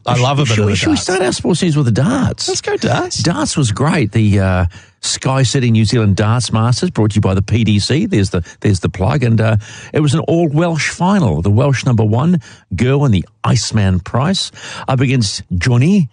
I love a bit of the Should we darts. start our sports news with the darts? Let's go darts. Darts was great. The Sky City New Zealand Darts Masters, brought to you by the PDC. There's the plug. And it was an all-Welsh final. The Welsh number one, Gerwyn, the Iceman Price, up against Johnny,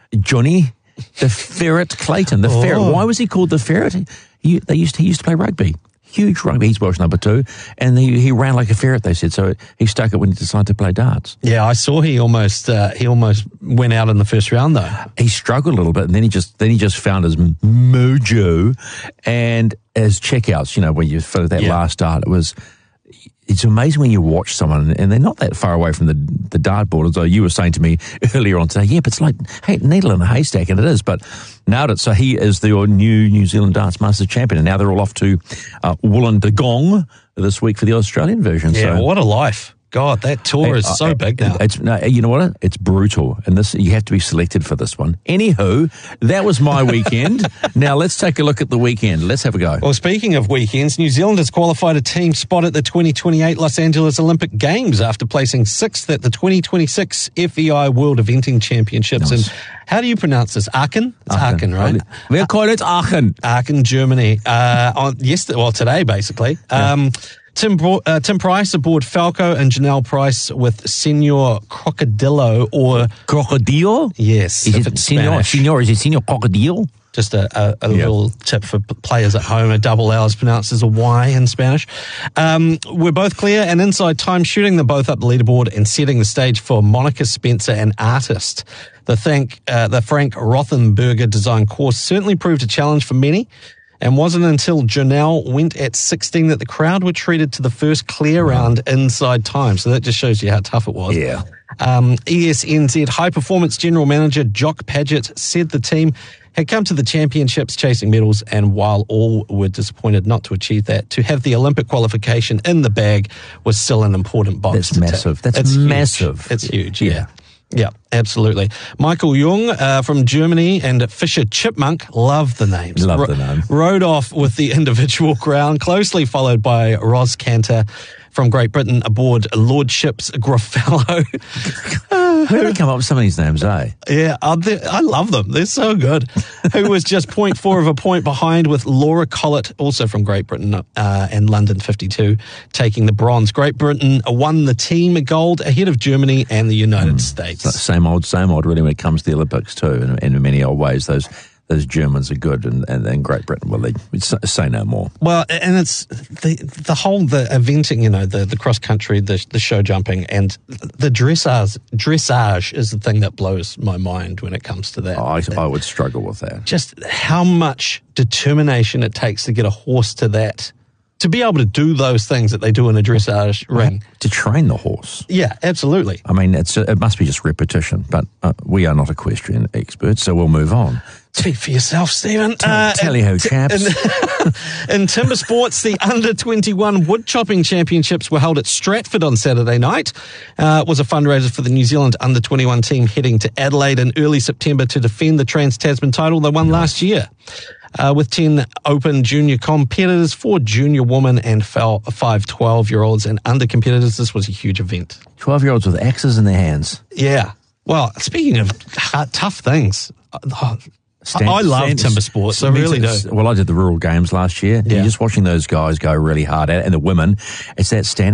the Ferret Clayton. The Ferret. Why was he called the Ferret? He used to play rugby. Huge rugby. He's Welsh number two. And he ran like a ferret, they said. So he stuck it when he decided to play darts. Yeah, I saw he almost went out in the first round, though. He struggled a little bit, and then he just found his mojo and his checkouts. You know, when you for that last dart, it's amazing when you watch someone, and they're not that far away from the dartboard. Although you were saying to me earlier on today, but it's like needle in a haystack, and it is. But nailed it. So he is the new New Zealand Darts Masters champion, and now they're all off to Wollongong this week for the Australian version. Yeah, so, what a life. God, that tour is so big now. You know what? It's brutal. And you have to be selected for this one. Anywho, that was my weekend. Now let's take a look at the weekend. Let's have a go. Well, speaking of weekends, New Zealand has qualified a team spot at the 2028 Los Angeles Olympic Games after placing 6th at the 2026 FEI World Eventing Championships. Nice. And how do you pronounce this? Aachen? It's Aachen, right? We call it Aachen. Aachen, Germany. Today, basically. Yeah. Tim Price aboard Falco and Janelle Price with Senor Crocodilo or... Crocodile? Yes. Is it Senor Crocodile? Just a little tip for players at home. A double L is pronounced as a Y in Spanish. We're both clear and inside time, shooting them both up the leaderboard and setting the stage for Monica Spencer and Artist. The Frank Rothenberger design course certainly proved a challenge for many. And wasn't until Janelle went at 16 that the crowd were treated to the first clear round inside time. So that just shows you how tough it was. Yeah. ESNZ High Performance General Manager Jock Paget said the team had come to the championships chasing medals, and while all were disappointed not to achieve that, to have the Olympic qualification in the bag was still an important box. That's massive. That's massive. It's huge, yeah. Yeah, absolutely. Michael Jung from Germany and Fisher Chipmunk, love the names. Love the name. Rode off with the individual crown, closely followed by Ros Cantor from Great Britain aboard Lordships Graffello. Where do they come up with some of these names, eh? Yeah, I love them. They're so good. Who was just 0.4 of a point behind with Laura Collett, also from Great Britain, and London 52, taking the bronze. Great Britain won the team gold ahead of Germany and the United States. Same old, really, when it comes to the Olympics too. In many old ways, those Germans are good, and Great Britain, well, they say no more. Well, and it's the eventing, you know, the cross country, the show jumping, and the dressage is the thing that blows my mind when it comes to that. I would struggle with that. Just how much determination it takes to get a horse to that, to be able to do those things that they do in a dressage ring. To train the horse. Yeah, absolutely. I mean, it must be just repetition, but we are not equestrian experts, so we'll move on. Speak for yourself, Stephen. Tally-ho, chaps. In timber sports, the under-21 wood chopping championships were held at Stratford on Saturday night. It was a fundraiser for the New Zealand under-21 team heading to Adelaide in early September to defend the Trans-Tasman title they won last year. With 10 open junior competitors, 4 junior women and 5 12-year-olds and under competitors, this was a huge event. 12-year-olds with axes in their hands. Yeah. Well, speaking of tough things, I love timber sports. I really do. Well, I did the rural games last year. Yeah. You're just watching those guys go really hard at it, and the women, it's that stand